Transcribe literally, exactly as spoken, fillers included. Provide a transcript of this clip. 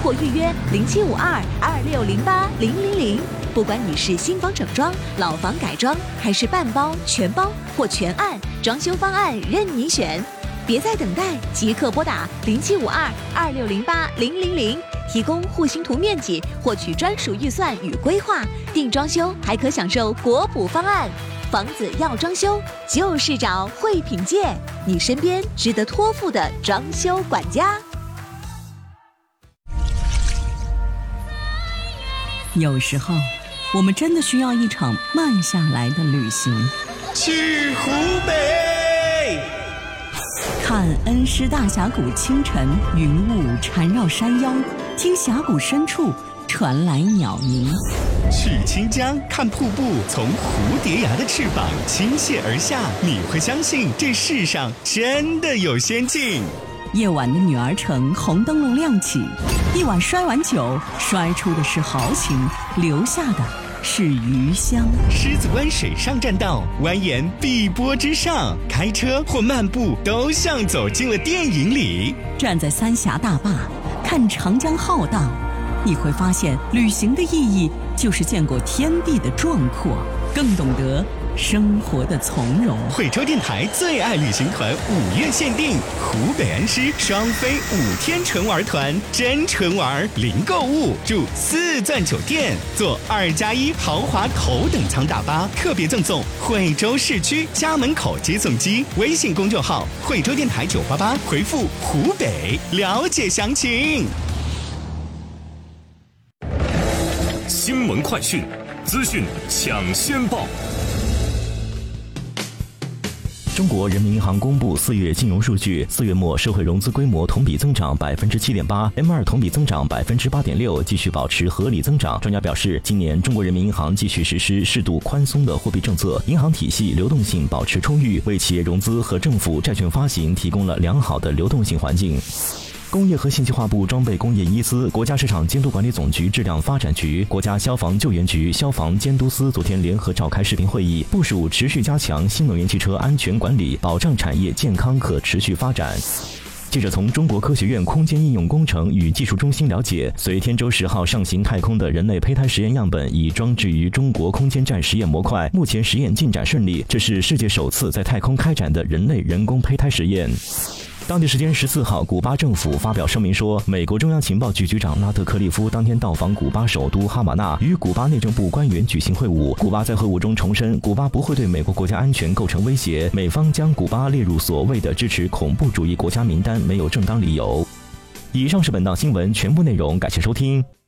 或预约零七五二二六零八零零零。不管你是新房整装、老房改装，还是半包、全包或全案，装修方案任你选。别再等待，即刻拨打零七五二二六零八零零零，提供户型图面积，获取专属预算与规划。定装修还可享受国补方案。房子要装修，就是找惠品界，你身边值得托付的装修管家。 有时候，我们真的需要一场慢下来的旅行。 去湖北， 看恩施大峡谷清晨，云雾缠绕山腰，听峡谷深处传来鸟鸣。 去清江，看瀑布从蝴蝶崖的翅膀倾泻而下，你会相信这世上真的有仙境。 夜晚的女儿城，红灯笼亮起，一碗摔碗酒，摔出的是豪情，留下的是余香。 狮子湾水上栈道，蜿蜒碧波之上，开车或漫步都像走进了电影里。 站在三峡大坝，看长江浩荡，你会发现旅行的意义就是见过天地的壮阔，更懂得生活的从容。 惠州电台最爱旅行团五月限定，湖北恩施双飞五天纯玩团，真纯玩零购物，住四钻酒店，坐二加一豪华头等舱大巴，特别赠送惠州市区家门口接送机。微信公众号惠州电台九八八，回复湖北了解详情。 新闻快讯，资讯抢先报。 中国人民银行公布四月金融数据，四月末社会融资规模同比增长百分之七点八 ，M 二 同比增长百分之八点六，继续保持合理增长。专家表示，今年中国人民银行继续实施适度宽松的货币政策，银行体系流动性保持充裕，为企业融资和政府债券发行提供了良好的流动性环境。工业和信息化部装备工业一司、国家市场监督管理总局质量发展局、国家消防救援局、消防监督司昨天联合召开视频会议，部署持续加强新能源汽车安全管理，保障产业健康可持续发展。记者从中国科学院空间应用工程与技术中心了解，随天舟十号上行太空的人类胚胎实验样本已装置于中国空间站实验模块，目前实验进展顺利，这是世界首次在太空开展的人类人工胚胎实验。当地时间十四号，古巴政府发表声明说，美国中央情报局局长拉特克利夫当天到访古巴首都哈瓦那，与古巴内政部官员举行会晤。古巴在会晤中重申，古巴不会对美国国家安全构成威胁，美方将古巴列入所谓的支持恐怖主义国家名单没有正当理由。以上是本档新闻全部内容，感谢收听。